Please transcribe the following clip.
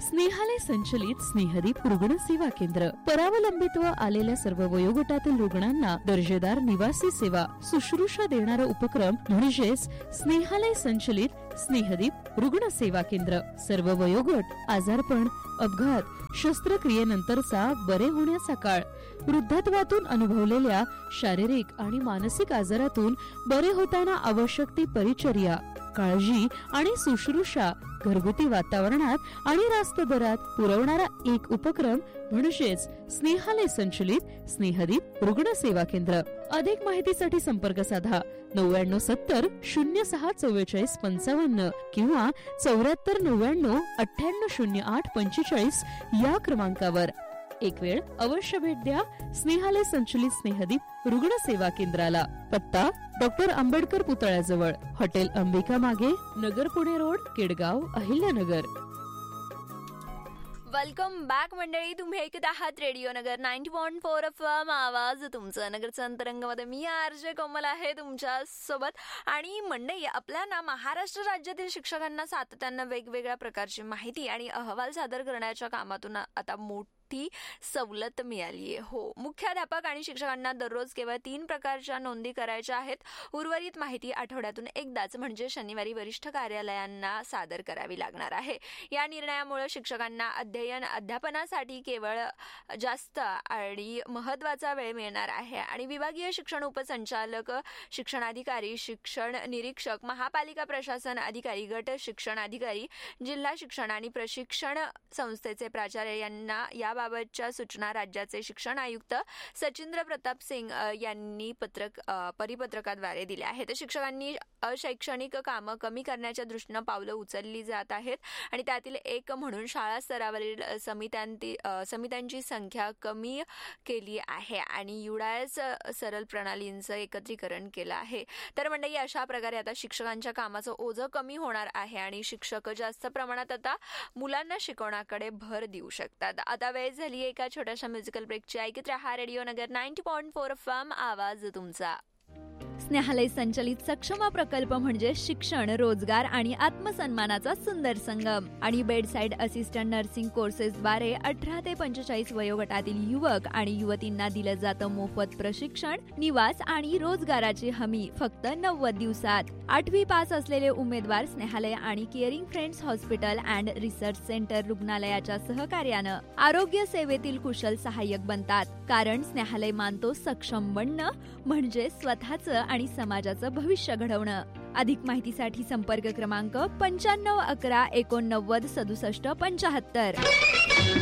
स्नेहालय संचलित स्नेहदीप रुग्ण सेवा केंद्र. परावलंबित्व आलेल्या सर्व वयोगटातील रुग्णांना दर्जेदार निवासी सेवा शुश्रूषा देणारा उपक्रम म्हणजेच स्नेहालय संचलित स्नेहदीप रुग्ण सेवा केंद्र. सर्व वयोगट, आजारपण, अपघात, शस्त्रक्रियेनंतरचा बरे होण्याचा काळ, वृद्धत्वातून अनुभवलेल्या शारीरिक आणि मानसिक आजारातून बरे होताना आवश्यक ती परिचर्या, काळजी आणि शुश्रूषा घरगुती वातावरणात आणि रास्त दरात पुरवणारा एक उपक्रम म्हणजेच स्नेहालय संचलित स्नेहदीप रुग्ण सेवा केंद्र. अधिक माहितीसाठी संपर्क साधा 9970 06 44 55 किंवा 74 99 98 08 45 या क्रमांकावर. एक वेळ अवश्य भेट द्या स्नेहालय संचलित स्नेहदीप रुग्ण सेवा केंद्राला. पत्ता डॉक्टर आंबेडकर पुतळ्याजवळ, हॉटेल अंबिका मागे, Nagar Pune road, Kedgaon, Ahilyanagar. Welcome back मंडळी. तुम्ही ऐकत आहात रेडिओ नगर 90.4 FM. आवाज तुमचं नगरचं अंतरंगामध्ये मी आरजे कोमल आहे तुमच्या सोबत. आणि मंडळी, आपल्या महाराष्ट्र राज्यातील शिक्षकांना सातत्यानं वेगवेगळ्या प्रकारची माहिती आणि अहवाल सादर करण्याच्या कामातून आता मोठी सवलत मिळाली आहे. हो, मुख्याध्यापक आणि शिक्षकांना दररोज केवळ 3 प्रकारच्या नोंदी करायच्या आहेत. उर्वरित माहिती आठवड्यातून एकदाच म्हणजे शनिवारी वरिष्ठ कार्यालयांना सादर करावी लागणार आहे. या निर्णयामुळे शिक्षकांना अध्यापनासाठी केवळ जास्त आणि महत्वाचा वेळ मिळणार आहे. आणि विभागीय शिक्षण उपसंचालक, शिक्षणाधिकारी, शिक्षण निरीक्षक, महापालिका प्रशासन अधिकारी, गट शिक्षण अधिकारी, जिल्हा शिक्षण आणि प्रशिक्षण संस्थेचे प्राचार्य यांना याबाबतच्या सूचना राज्याचे शिक्षण आयुक्त सचिंद्र प्रताप सिंग यांनी परिपत्रकाद्वारे दिल्या आहेत. शिक्षकांनी अशैक्षणिक कामं कमी करण्याच्या दृष्टीनं पावलं उचलली जात आहेत आणि त्यातील एक म्हणून शाळा स्तरावरील समित्यांची संख्या कमी केली आहे आणि युडाएस सरल प्रणालींचं एकत्रीकरण केलं आहे. तर मंडळी, अशा प्रकारे आता शिक्षकांच्या कामाचं ओझं कमी होणार आहे आणि शिक्षक जास्त प्रमाणात आता मुलांना शिकवण्याकडे भर देऊ शकतात. आता वेळ झाली एका छोट्याशा म्युझिकल ब्रेकची. ऐकत रहा रेडिओ नगर 90.4 FM. आवाज तुमचा. स्नेहालय संचलित सक्षम प्रकल्प म्हणजे शिक्षण, रोजगार आणि आत्मसन्मानाचा सुंदर संगम. आणि बेडसाईड असिस्टंट नर्सिंग कोर्सेसद्वारे 18 ते 45 वयोगटातील युवक आणि युवतींना दिलं जातं मोफत प्रशिक्षण, निवास आणि रोजगाराची हमी फक्त 90 दिवसात. 8वी पास असलेले उमेदवार स्नेहालय आणि caring friends hospital and research centre रुग्णालयाच्या सहकार्यानं आरोग्य सेवेतील कुशल सहाय्यक बनतात. कारण स्नेहालय मानतो सक्षम बनणं म्हणजे स्वतःचं आणि समाजाचं भविष्य घडवणं. अधिक माहितीसाठी संपर्क क्रमांक 95 11 89 67 75.